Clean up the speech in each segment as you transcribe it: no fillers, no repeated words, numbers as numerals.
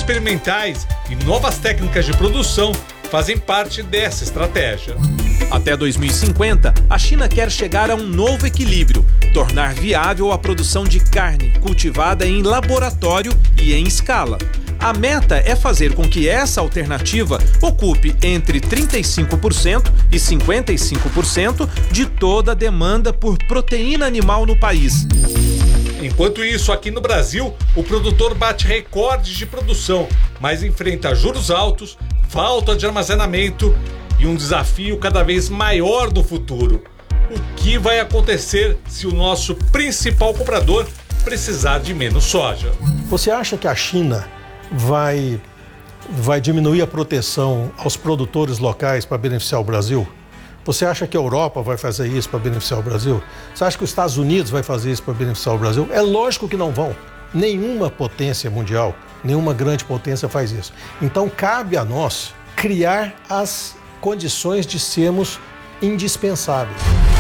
experimentais e novas técnicas de produção fazem parte dessa estratégia. Até 2050, a China quer chegar a um novo equilíbrio, tornar viável a produção de carne cultivada em laboratório e em escala. A meta é fazer com que essa alternativa ocupe entre 35% e 55% de toda a demanda por proteína animal no país. Enquanto isso, aqui no Brasil, o produtor bate recordes de produção, mas enfrenta juros altos, falta de armazenamento e um desafio cada vez maior no futuro. O que vai acontecer se o nosso principal comprador precisar de menos soja? Você acha que a China vai diminuir a proteção aos produtores locais para beneficiar o Brasil? Você acha que a Europa vai fazer isso para beneficiar o Brasil? Você acha que os Estados Unidos vai fazer isso para beneficiar o Brasil? É lógico que não vão. Nenhuma potência mundial, nenhuma grande potência faz isso. Então cabe a nós criar as condições de sermos indispensáveis.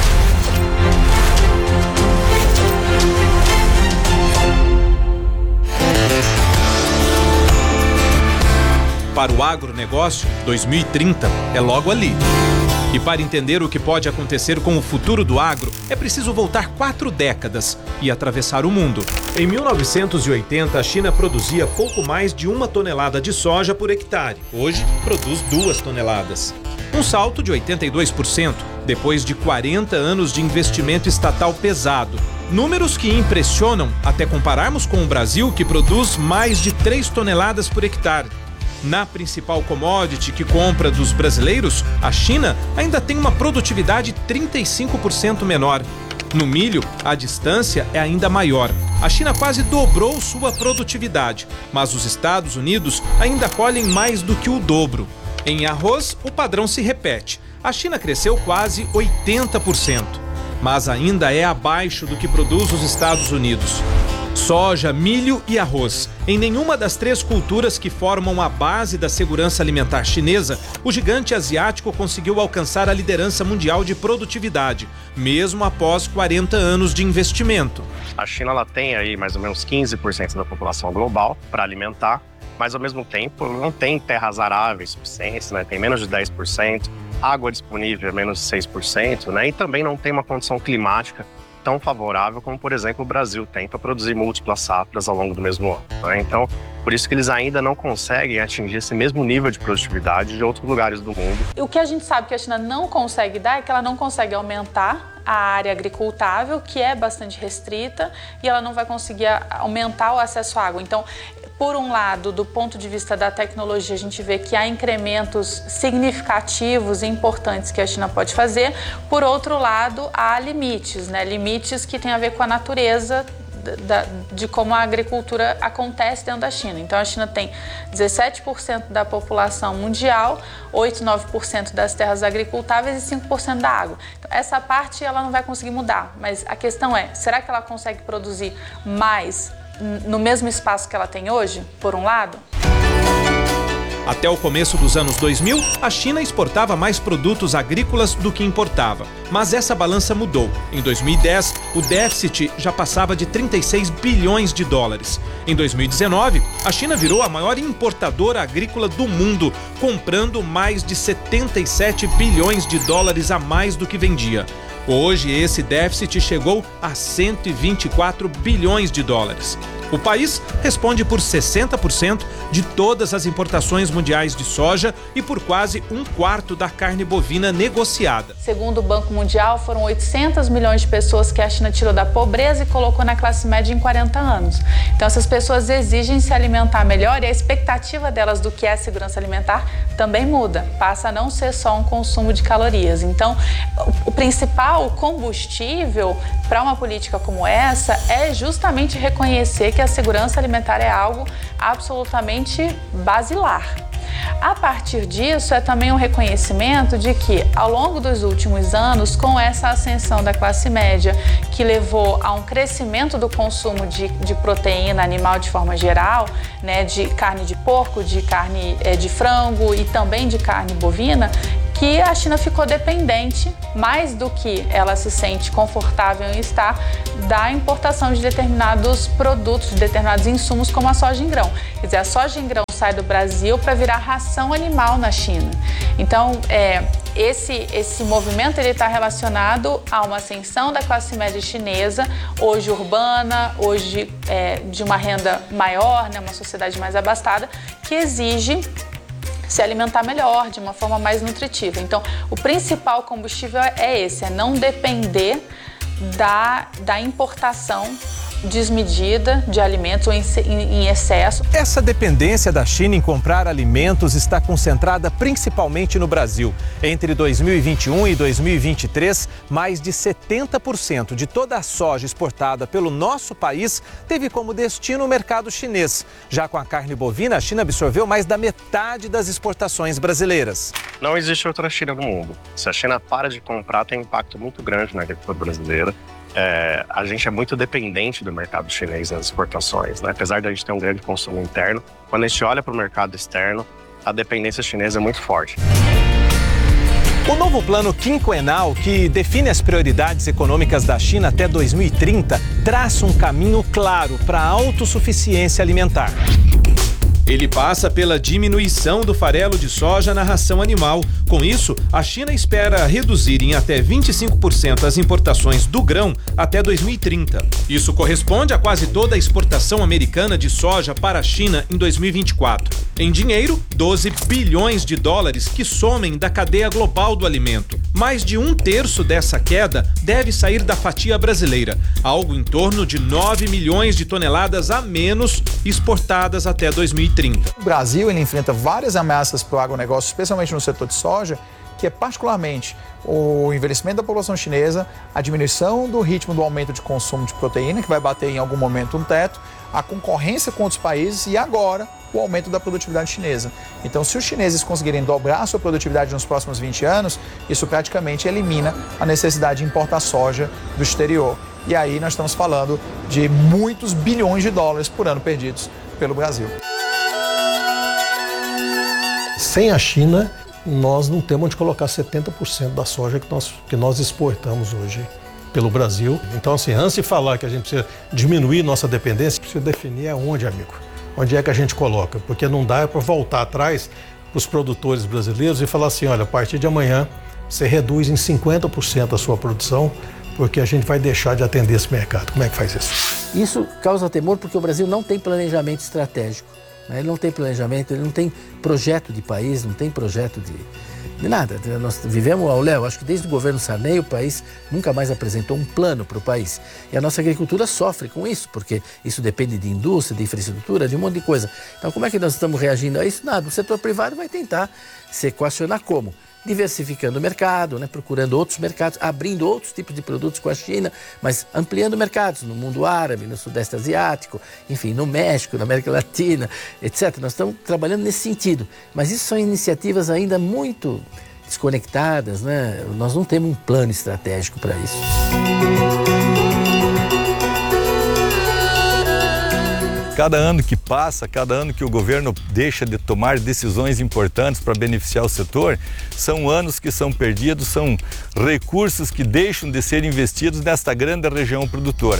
Para o agronegócio, 2030 é logo ali. E para entender o que pode acontecer com o futuro do agro, é preciso voltar 4 décadas e atravessar o mundo. Em 1980, a China produzia pouco mais de 1 tonelada de soja por hectare. Hoje, produz 2 toneladas. Um salto de 82%, depois de 40 anos de investimento estatal pesado. Números que impressionam até compararmos com o Brasil, que produz mais de 3 toneladas por hectare. Na principal commodity que compra dos brasileiros, a China ainda tem uma produtividade 35% menor. No milho, a distância é ainda maior. A China quase dobrou sua produtividade, mas os Estados Unidos ainda colhem mais do que o dobro. Em arroz, o padrão se repete. A China cresceu quase 80%, mas ainda é abaixo do que produz os Estados Unidos. Soja, milho e arroz. Em nenhuma das 3 culturas que formam a base da segurança alimentar chinesa, o gigante asiático conseguiu alcançar a liderança mundial de produtividade, mesmo após 40 anos de investimento. A China ela tem aí mais ou menos 15% da população global para alimentar, mas ao mesmo tempo não tem terras aráveis suficientes, né? Tem menos de 10%, água disponível é menos de 6%, né? E também não tem uma condição climática tão favorável como, por exemplo, o Brasil tem para produzir múltiplas safras ao longo do mesmo ano, né? Então, por isso que eles ainda não conseguem atingir esse mesmo nível de produtividade de outros lugares do mundo. O que a gente sabe que a China não consegue dar é que ela não consegue aumentar a área agricultável, que é bastante restrita, e ela não vai conseguir aumentar o acesso à água. Então, por um lado, do ponto de vista da tecnologia, a gente vê que há incrementos significativos e importantes que a China pode fazer. Por outro lado, há limites, né? Limites que têm a ver com a natureza de como a agricultura acontece dentro da China. Então, a China tem 17% da população mundial, 8, 9% das terras agricultáveis e 5% da água. Então, essa parte ela não vai conseguir mudar, mas a questão é, será que ela consegue produzir mais no mesmo espaço que ela tem hoje, por um lado? Até o começo dos anos 2000, a China exportava mais produtos agrícolas do que importava. Mas essa balança mudou. Em 2010, o déficit já passava de 36 bilhões de dólares. Em 2019, a China virou a maior importadora agrícola do mundo, comprando mais de 77 bilhões de dólares a mais do que vendia. Hoje, esse déficit chegou a 124 bilhões de dólares. O país responde por 60% de todas as importações mundiais de soja e por quase 1/4 da carne bovina negociada. Segundo o Banco Mundial, foram 800 milhões de pessoas que a China tirou da pobreza e colocou na classe média em 40 anos. Então, essas pessoas exigem se alimentar melhor e a expectativa delas do que é segurança alimentar também muda. Passa a não ser só um consumo de calorias. Então, o principal combustível para uma política como essa é justamente reconhecer que a segurança alimentar é algo absolutamente basilar. A partir disso, é também um reconhecimento de que, ao longo dos últimos anos, com essa ascensão da classe média, que levou a um crescimento do consumo de proteína animal de forma geral, né, de carne de porco, de carne de frango e também de carne bovina, que a China ficou dependente, mais do que ela se sente confortável em estar, da importação de determinados produtos, de determinados insumos, como a soja em grão. Quer dizer, a soja em grão sai do Brasil para virar ração animal na China. Então, esse movimento está relacionado a uma ascensão da classe média chinesa, hoje urbana, hoje de uma renda maior, né, uma sociedade mais abastada, que exige se alimentar melhor, de uma forma mais nutritiva. Então, o principal combustível é esse, é não depender da importação desmedida de alimentos ou em excesso. Essa dependência da China em comprar alimentos está concentrada principalmente no Brasil. Entre 2021 e 2023, mais de 70% de toda a soja exportada pelo nosso país teve como destino o mercado chinês. Já com a carne bovina, a China absorveu mais da metade das exportações brasileiras. Não existe outra China no mundo. Se a China para de comprar, tem um impacto muito grande na agricultura brasileira. A gente é muito dependente do mercado chinês nas exportações, né? Apesar de a gente ter um grande consumo interno, quando a gente olha para o mercado externo, a dependência chinesa é muito forte. O novo plano quinquenal, que define as prioridades econômicas da China até 2030, traça um caminho claro para a autossuficiência alimentar. Ele passa pela diminuição do farelo de soja na ração animal. Com isso, a China espera reduzir em até 25% as importações do grão até 2030. Isso corresponde a quase toda a exportação americana de soja para a China em 2024. Em dinheiro, 12 bilhões de dólares que somem da cadeia global do alimento. Mais de 1/3 dessa queda deve sair da fatia brasileira, algo em torno de 9 milhões de toneladas a menos exportadas até 2030. O Brasil ele enfrenta várias ameaças para o agronegócio, especialmente no setor de soja, que é particularmente o envelhecimento da população chinesa, a diminuição do ritmo do aumento de consumo de proteína, que vai bater em algum momento um teto, a concorrência com outros países e agora o aumento da produtividade chinesa. Então, se os chineses conseguirem dobrar a sua produtividade nos próximos 20 anos, isso praticamente elimina a necessidade de importar soja do exterior. E aí nós estamos falando de muitos bilhões de dólares por ano perdidos pelo Brasil. Sem a China, nós não temos onde colocar 70% da soja que nós exportamos hoje pelo Brasil. Então, assim, antes de falar que a gente precisa diminuir nossa dependência, precisa definir aonde, amigo. Onde é que a gente coloca? Porque não dá para voltar atrás para os produtores brasileiros e falar assim, olha, a partir de amanhã você reduz em 50% a sua produção, porque a gente vai deixar de atender esse mercado. Como é que faz isso? Isso causa temor porque o Brasil não tem planejamento estratégico. Ele não tem planejamento, ele não tem projeto de país, não tem projeto de nada. Nós vivemos, Léo, acho que desde o governo Sarney o país nunca mais apresentou um plano para o país. E a nossa agricultura sofre com isso, porque isso depende de indústria, de infraestrutura, de um monte de coisa. Então como é que nós estamos reagindo a isso? Nada, o setor privado vai tentar se equacionar como? Diversificando o mercado, né? Procurando outros mercados, abrindo outros tipos de produtos com a China, mas ampliando mercados no mundo árabe, no Sudeste Asiático, enfim, no México, na América Latina, etc. Nós estamos trabalhando nesse sentido, mas isso são iniciativas ainda muito desconectadas, né? Nós não temos um plano estratégico para isso. Cada ano que passa, cada ano que o governo deixa de tomar decisões importantes para beneficiar o setor, são anos que são perdidos, são recursos que deixam de ser investidos nesta grande região produtora.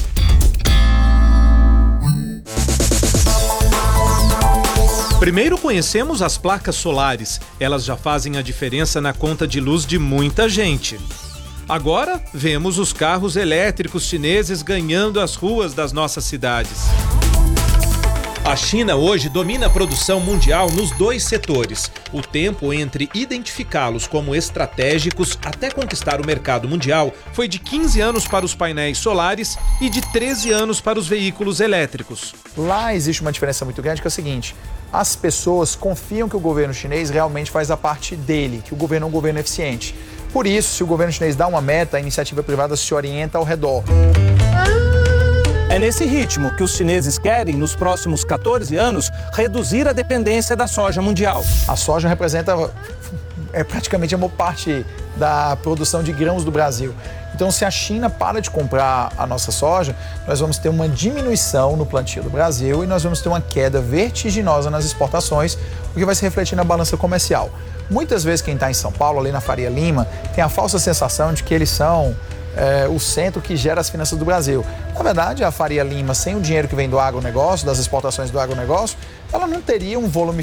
Primeiro conhecemos as placas solares. Elas já fazem a diferença na conta de luz de muita gente. Agora, vemos os carros elétricos chineses ganhando as ruas das nossas cidades. A China hoje domina a produção mundial nos dois setores. O tempo entre identificá-los como estratégicos até conquistar o mercado mundial foi de 15 anos para os painéis solares e de 13 anos para os veículos elétricos. Lá existe uma diferença muito grande que é o seguinte, as pessoas confiam que o governo chinês realmente faz a parte dele, que o governo é um governo eficiente. Por isso, se o governo chinês dá uma meta, a iniciativa privada se orienta ao redor. É nesse ritmo que os chineses querem, nos próximos 14 anos, reduzir a dependência da soja mundial. A soja representa praticamente a maior parte da produção de grãos do Brasil. Então, se a China para de comprar a nossa soja, nós vamos ter uma diminuição no plantio do Brasil e nós vamos ter uma queda vertiginosa nas exportações, o que vai se refletir na balança comercial. Muitas vezes quem está em São Paulo, ali na Faria Lima, tem a falsa sensação de que eles são o centro que gera as finanças do Brasil. Na verdade, a Faria Lima, sem o dinheiro que vem do agronegócio, das exportações do agronegócio, ela não teria um volume